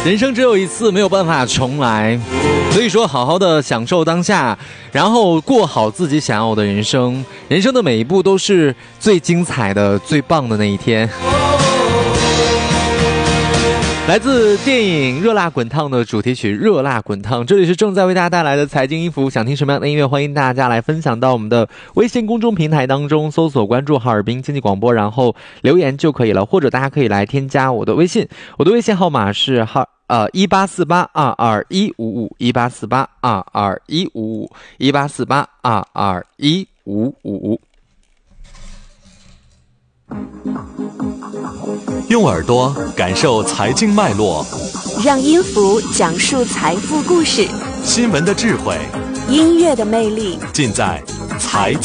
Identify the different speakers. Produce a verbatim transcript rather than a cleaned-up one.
Speaker 1: 人生只有一次，没有办法重来，所以说好好的享受当下，然后过好自己想要的人生。人生的每一步都是最精彩的、最棒的那一天。来自电影《热辣滚烫》的主题曲《热辣滚烫》，这里是正在为大家带来的财经音符。想听什么样的音乐，欢迎大家来分享到我们的微信公众平台当中，搜索关注哈尔滨经济广播，然后留言就可以了。或者大家可以来添加我的微信，我的微信号码是哈呃一八四八二二一五五一八四八二二一五五一八四八二二一五五。
Speaker 2: 用耳朵感受财经脉络，
Speaker 3: 让音符讲述财富故事，
Speaker 2: 新闻的智慧，
Speaker 3: 音乐的魅力，
Speaker 2: 尽在财经